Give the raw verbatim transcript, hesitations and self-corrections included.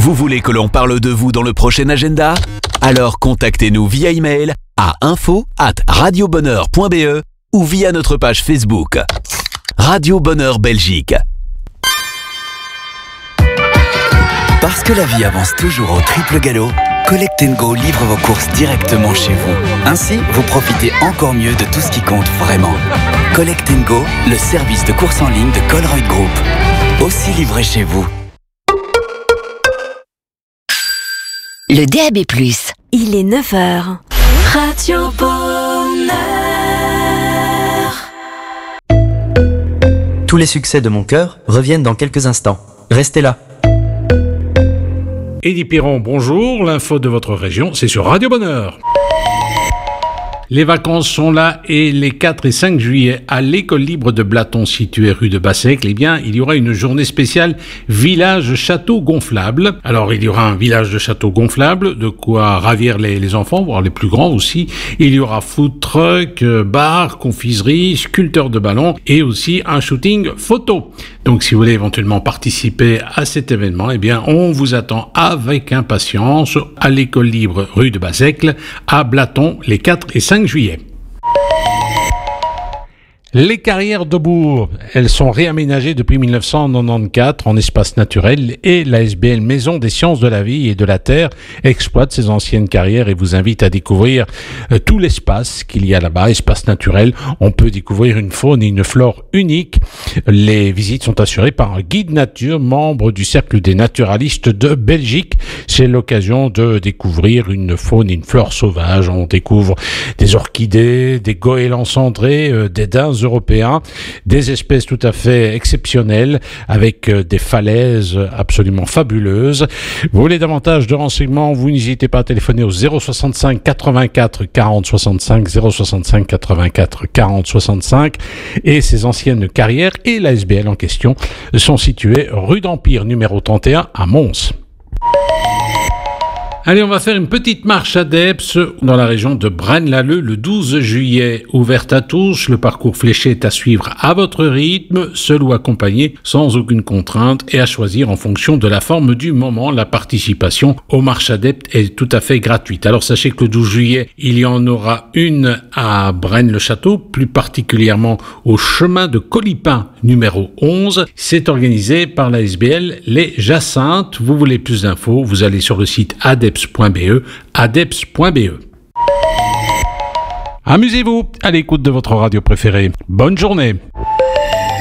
Vous voulez que l'on parle de vous dans le prochain agenda ? Alors contactez-nous via email à info arobase radiobonheur point b e ou via notre page Facebook. Radio Bonheur Belgique. Parce que la vie avance toujours au triple galop, Collect and Go livre vos courses directement chez vous. Ainsi, vous profitez encore mieux de tout ce qui compte vraiment. Collect and Go, le service de course en ligne de Colruyt Group. Aussi livré chez vous. Le D A B plus. Il est neuf heures. Radio Bonheur. Tous les succès de mon cœur reviennent dans quelques instants. Restez là. Eddie Piron, bonjour. L'info de votre région, c'est sur Radio Bonheur. Les vacances sont là et les quatre et cinq juillet, à l'école libre de Blaton, située rue de Bassècle, eh bien, il y aura une journée spéciale village château gonflable. Alors, il y aura un village de château gonflable, de quoi ravir les, les enfants, voire les plus grands aussi. Il y aura food truck, bar, confiserie, sculpteur de ballons et aussi un shooting photo. Donc, si vous voulez éventuellement participer à cet événement, eh bien, on vous attend avec impatience à l'école libre rue de Bassècle, à Blaton, les quatre et cinq juillet. Les carrières de Bourg, elles sont réaménagées depuis mille neuf cent quatre-vingt-quatorze en espace naturel et l'A S B L Maison des Sciences de la Vie et de la Terre exploite ces anciennes carrières et vous invite à découvrir euh, tout l'espace qu'il y a là-bas, espace naturel. On peut découvrir une faune et une flore uniques. Les visites sont assurées par un guide nature, membre du Cercle des naturalistes de Belgique. C'est l'occasion de découvrir une faune et une flore sauvage. On découvre des orchidées, des goélands cendrés, euh, des daims européens, des espèces tout à fait exceptionnelles avec euh, des falaises absolument fabuleuses. Vous voulez davantage de renseignements, vous n'hésitez pas à téléphoner au zéro soixante-cinq quatre-vingt-quatre quarante soixante-cinq, zéro soixante-cinq quatre-vingt-quatre quarante soixante-cinq et ces anciennes carrières et l'A S B L en question sont situées rue d'Empire numéro trente et un à Mons. Allez, on va faire une petite marche à Depps dans la région de Braine-l'Alleud le douze juillet. Ouverte à tous, le parcours fléché est à suivre à votre rythme, seul ou accompagné, sans aucune contrainte et à choisir en fonction de la forme du moment. La participation aux marches à Depps est tout à fait gratuite. Alors sachez que le douze juillet, il y en aura une à Braine-le-Château, plus particulièrement au chemin de Colipin numéro onze. C'est organisé par la S B L Les Jacinthes. Vous voulez plus d'infos, vous allez sur le site adeps point b e, adeps point b e. Amusez-vous à l'écoute de votre radio préférée. Bonne journée.